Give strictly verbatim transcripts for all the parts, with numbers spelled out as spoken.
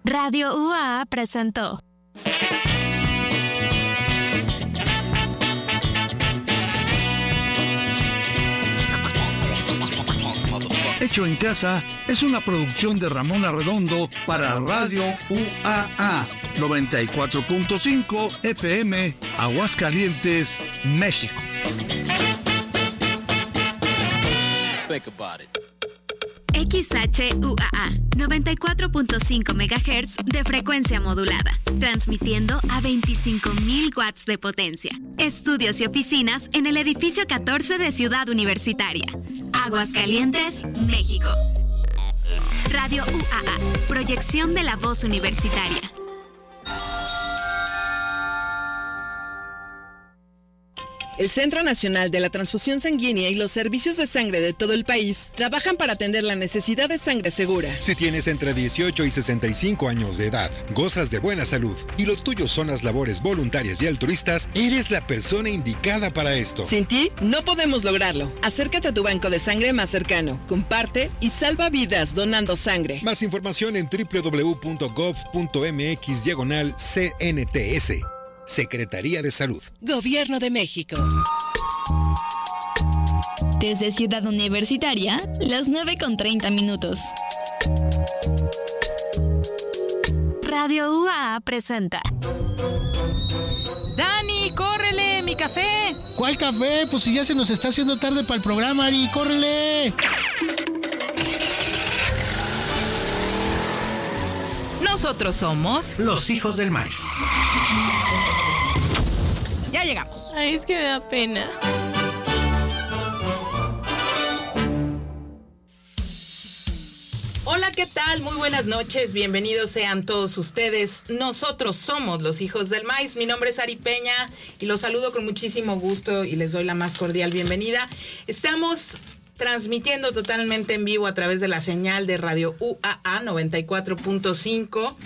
Radio U A A presentó. Hecho en Casa es una producción de Ramón Arredondo para Radio U A A noventa y cuatro punto cinco F M, Aguascalientes, México. Think about it. X H U A A, noventa y cuatro punto cinco megahertz de frecuencia modulada, transmitiendo a veinticinco mil watts de potencia. Estudios y oficinas en el edificio catorce de Ciudad Universitaria, Aguascalientes, México. Radio U A A, proyección de la voz universitaria. El Centro Nacional de la Transfusión Sanguínea y los servicios de sangre de todo el país trabajan para atender la necesidad de sangre segura. Si tienes entre dieciocho y sesenta y cinco años de edad, gozas de buena salud y lo tuyo son las labores voluntarias y altruistas, eres la persona indicada para esto. Sin ti, no podemos lograrlo. Acércate a tu banco de sangre más cercano, comparte y salva vidas donando sangre. Más información en doble u doble u doble u punto gov punto m x diagonal C N T S. Secretaría de Salud. Gobierno de México. Desde Ciudad Universitaria, las nueve con treinta minutos. Radio U A A presenta. ¡Dani, córrele, mi café! ¿Cuál café? Pues si ya se nos está haciendo tarde para el programa, Ari, córrele. Nosotros somos los hijos del maíz. Ya llegamos. Ay, es que me da pena. Hola, ¿qué tal? Muy buenas noches. Bienvenidos sean todos ustedes. Nosotros somos los hijos del maíz. Mi nombre es Ari Peña y los saludo con muchísimo gusto y les doy la más cordial bienvenida. Estamos transmitiendo totalmente en vivo a través de la señal de Radio U A A noventa y cuatro punto cinco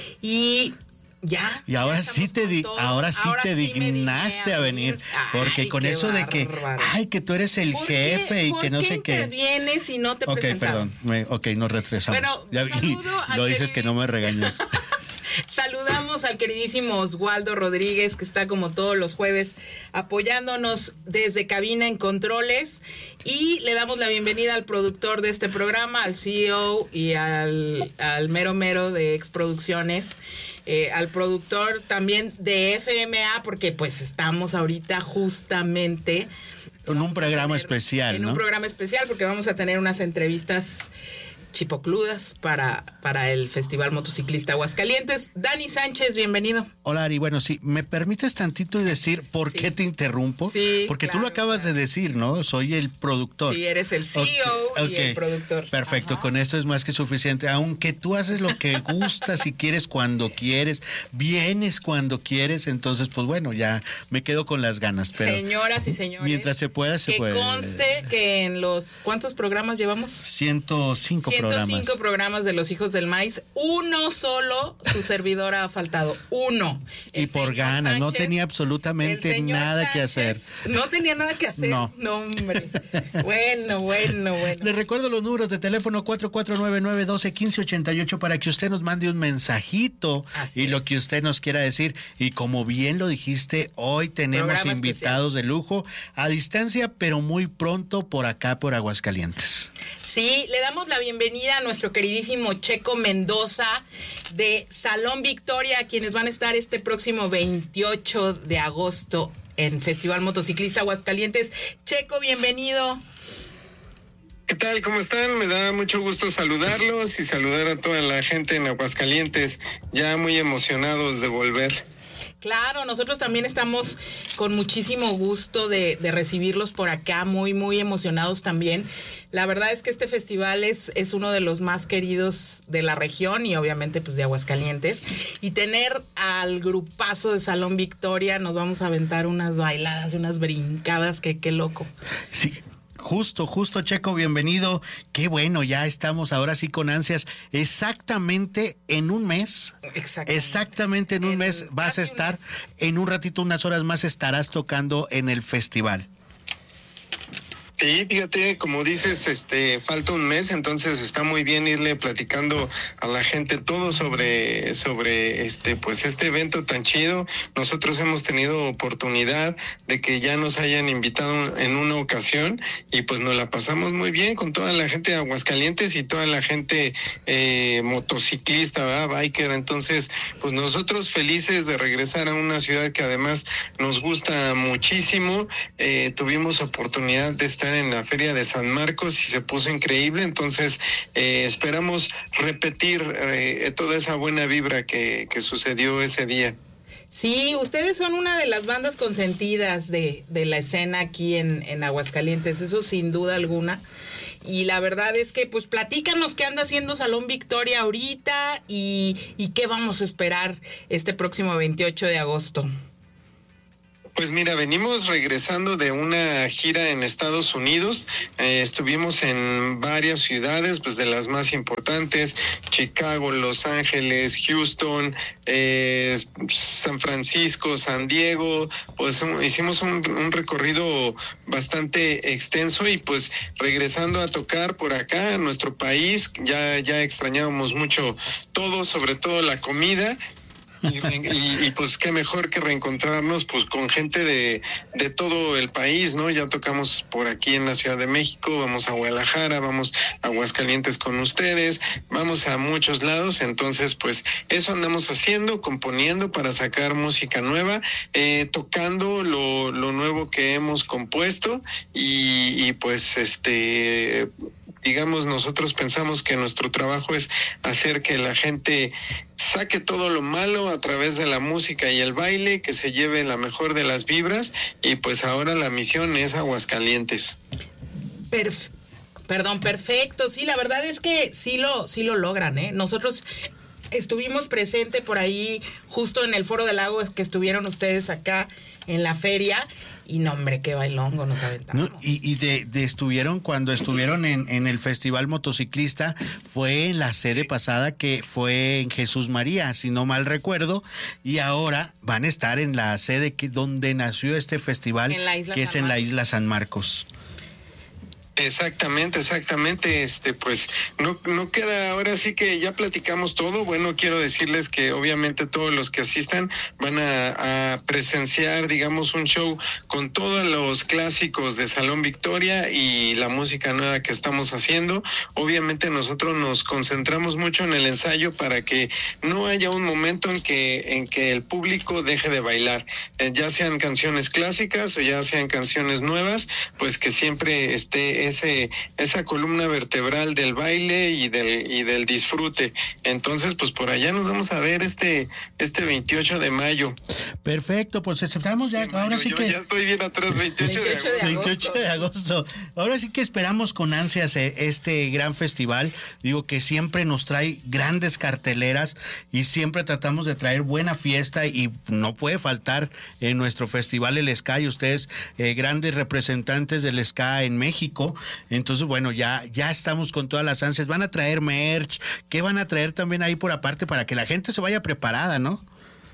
y ya. Y ahora sí te di, ahora sí ahora te sí dignaste a venir, porque ay, con eso bárbaro. De que ay, que tú eres el jefe y que no sé qué. ¿Por qué vienes y no te Ok, presentamos? perdón. Me, ok, nos retrasamos. Bueno, ya, saludo y lo dices querido... que no me regañes. Saludamos al queridísimo Oswaldo Rodríguez, que está como todos los jueves apoyándonos desde cabina en controles, y le damos la bienvenida al productor de este programa, al C E O y al, al mero mero de Exproducciones, eh, al productor también de F M A, porque pues estamos ahorita justamente en un programa tener, especial, en ¿no? un programa especial, porque vamos a tener unas entrevistas chipocludas para, para el Festival Motociclista Aguascalientes. Dani Sánchez, bienvenido. Hola, Ari. Bueno, sí, ¿me permites tantito y decir por sí. qué te interrumpo? Sí, Porque claro, tú lo acabas claro. de decir, ¿no? Soy el productor. Sí, eres el C E O okay, y okay. el productor. Perfecto, ajá. Con esto es más que suficiente. Aunque tú haces lo que gustas y quieres cuando quieres, vienes cuando quieres, entonces, pues bueno, ya me quedo con las ganas. Pero señoras y señores, mientras se pueda, se que puede. Que conste que en los... ¿Cuántos programas llevamos? ciento cinco programas. ciento cinco programas de los hijos del maíz. Uno solo, su servidora ha faltado. Uno. Y por ganas, no tenía absolutamente nada Sánchez, que hacer. No tenía nada que hacer. No. No, hombre. Bueno, bueno, bueno. Le recuerdo los números de teléfono cuatro cuatro nueve nueve, uno dos, uno cinco ocho ocho para que usted nos mande un mensajito. Así y es. Lo que usted nos quiera decir. Y como bien lo dijiste, hoy tenemos programa invitados especial. De lujo a distancia, pero muy pronto por acá, por Aguascalientes. Sí, le damos la bienvenida a nuestro queridísimo Checo Mendoza de Salón Victoria, quienes van a estar este próximo veintiocho de agosto en Festival Motociclista Aguascalientes. Checo, bienvenido. ¿Qué tal? ¿Cómo están? Me da mucho gusto saludarlos y saludar a toda la gente en Aguascalientes, ya muy emocionados de volver. Claro, nosotros también estamos con muchísimo gusto de, de recibirlos por acá, muy, muy emocionados también. La verdad es que este festival es, es uno de los más queridos de la región y obviamente pues de Aguascalientes. Y tener al grupazo de Salón Victoria, nos vamos a aventar unas bailadas y unas brincadas, que qué loco. Sí. Justo, justo, Checo, bienvenido. Qué bueno, ya estamos ahora sí con ansias. Exactamente en un mes. Exactamente. Exactamente en un en mes vas a estar. Mes. En un ratito, unas horas más estarás tocando en el festival. Sí, fíjate, como dices, este, falta un mes, entonces está muy bien irle platicando a la gente todo sobre, sobre este, pues este evento tan chido. Nosotros hemos tenido oportunidad de que ya nos hayan invitado en una ocasión y pues nos la pasamos muy bien con toda la gente de Aguascalientes y toda la gente eh, motociclista, ¿verdad? Biker. Entonces, pues nosotros felices de regresar a una ciudad que además nos gusta muchísimo. Eh, tuvimos oportunidad de estar en la Feria de San Marcos y se puso increíble, entonces eh, esperamos repetir eh, toda esa buena vibra que, que sucedió ese día. Sí, ustedes son una de las bandas consentidas de, de la escena aquí en, en Aguascalientes, eso sin duda alguna. Y la verdad es que, pues, platícanos qué anda haciendo Salón Victoria ahorita y, y qué vamos a esperar este próximo veintiocho de agosto. Pues mira, venimos regresando de una gira en Estados Unidos, eh, estuvimos en varias ciudades, pues de las más importantes, Chicago, Los Ángeles, Houston, eh, San Francisco, San Diego, pues un, hicimos un, un recorrido bastante extenso y pues regresando a tocar por acá en nuestro país, ya, ya extrañábamos mucho todo, sobre todo la comida. Y, y, y pues qué mejor que reencontrarnos pues con gente de, de todo el país, ¿no? Ya tocamos por aquí en la Ciudad de México, vamos a Guadalajara, vamos a Aguascalientes con ustedes, vamos a muchos lados, entonces pues eso andamos haciendo, componiendo para sacar música nueva, eh, tocando lo, lo nuevo que hemos compuesto y, y pues este... digamos, nosotros pensamos que nuestro trabajo es hacer que la gente saque todo lo malo a través de la música y el baile, que se lleve la mejor de las vibras y pues ahora la misión es Aguascalientes. Perf- Perdón, perfecto. Sí, la verdad es que sí lo, sí lo logran, ¿eh? Nosotros estuvimos presente por ahí justo en el Foro del Lago, que estuvieron ustedes acá en la feria. Y no, hombre, qué bailongo nos aventamos. No, y y de, de estuvieron, cuando estuvieron en, en el Festival Motociclista, fue en la sede pasada que fue en Jesús María, si no mal recuerdo, y ahora van a estar en la sede que donde nació este festival, que es en la isla San Marcos. Exactamente, exactamente, este, pues no, no queda, ahora sí que ya platicamos todo. Bueno, quiero decirles que obviamente todos los que asistan van a, a presenciar, digamos, un show con todos los clásicos de Salón Victoria y la música nueva que estamos haciendo. Obviamente nosotros nos concentramos mucho en el ensayo para que no haya un momento en que, en que el público deje de bailar, eh, ya sean canciones clásicas o ya sean canciones nuevas, pues que siempre esté ese esa columna vertebral del baile y del y del disfrute. Entonces, pues por allá nos vamos a ver este este veintiocho de mayo. Perfecto, pues esperamos ya, ahora sí yo que ya estoy bien atrás, veintiocho de agosto. veintiocho de agosto. Ahora sí que esperamos con ansias este gran festival. Digo que siempre nos trae grandes carteleras y siempre tratamos de traer buena fiesta y no puede faltar en nuestro festival el ska y ustedes eh, grandes representantes del ska en México. Entonces, bueno, ya, ya estamos con todas las ansias. Van a traer merch, ¿qué van a traer también ahí por aparte para que la gente se vaya preparada, no?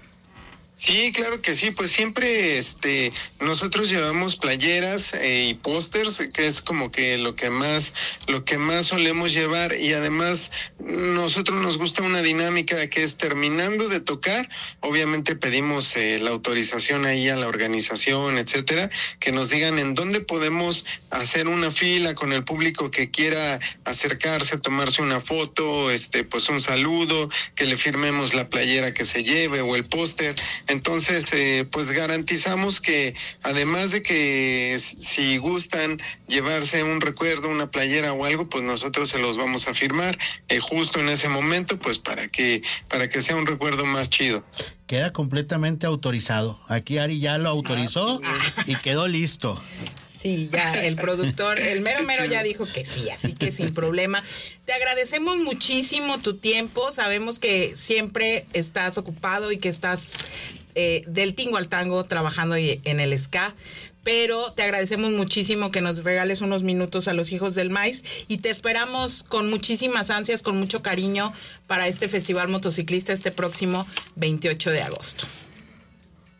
Sí, claro que sí, pues siempre este nosotros llevamos playeras eh, y pósters, que es como que lo que más lo que más solemos llevar, y además nosotros nos gusta una dinámica que es terminando de tocar, obviamente pedimos eh, la autorización ahí a la organización, etcétera, que nos digan en dónde podemos hacer una fila con el público que quiera acercarse, tomarse una foto, este pues un saludo, que le firmemos la playera que se lleve o el póster. Entonces, eh, pues garantizamos que además de que si gustan llevarse un recuerdo, una playera o algo, pues nosotros se los vamos a firmar eh, justo en ese momento, pues para que para que sea un recuerdo más chido. Queda completamente autorizado. Aquí Ari ya lo autorizó y quedó listo. Sí, ya el productor, el mero mero ya dijo que sí, así que sin problema. Te agradecemos muchísimo tu tiempo, sabemos que siempre estás ocupado y que estás eh, del tingo al tango trabajando en el ska, pero te agradecemos muchísimo que nos regales unos minutos a los Hijos del Maíz y te esperamos con muchísimas ansias, con mucho cariño para este Festival Motociclista este próximo veintiocho de agosto.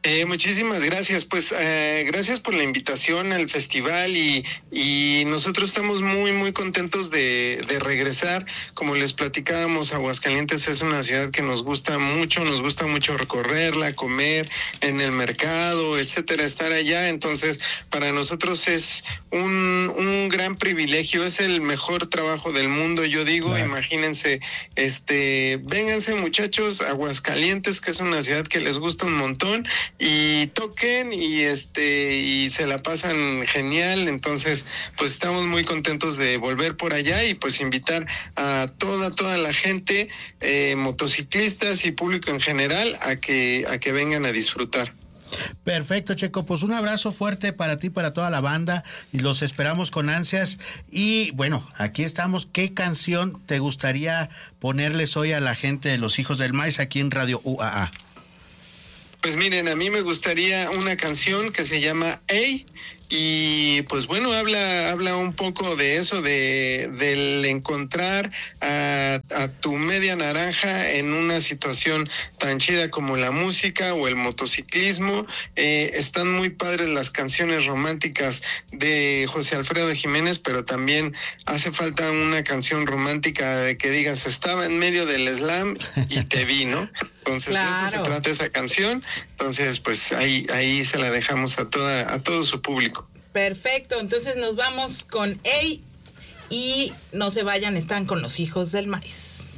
Eh, muchísimas gracias, pues eh, gracias por la invitación al festival y, y nosotros estamos muy muy contentos de, de regresar. Como les platicábamos, Aguascalientes es una ciudad que nos gusta mucho, nos gusta mucho recorrerla, comer en el mercado, etcétera, estar allá. Entonces, para nosotros es un, un gran privilegio, es el mejor trabajo del mundo, yo digo. Claro. Imagínense, este, vénganse muchachos, Aguascalientes, que es una ciudad que les gusta un montón, y toquen y este y se la pasan genial. Entonces pues estamos muy contentos de volver por allá y pues invitar a toda toda la gente, eh, motociclistas y público en general, a que a que vengan a disfrutar. Perfecto, Checo, pues un abrazo fuerte para ti, para toda la banda, y los esperamos con ansias. Y bueno, aquí estamos. ¿Qué canción te gustaría ponerles hoy a la gente de Los Hijos del Maíz aquí en Radio U A A? Pues miren, a mí me gustaría una canción que se llama Hey, y pues bueno, habla habla un poco de eso, de del encontrar a, a tu media naranja en una situación tan chida como la música o el motociclismo. Eh, están muy padres las canciones románticas de José Alfredo Jiménez, pero también hace falta una canción romántica de que digas, estaba en medio del slam y te vi, ¿no? Entonces, claro, de eso se trata esa canción. Entonces, pues ahí ahí se la dejamos a toda a todo su público. Perfecto, entonces nos vamos con Ey y no se vayan, están con Los Hijos del Maíz.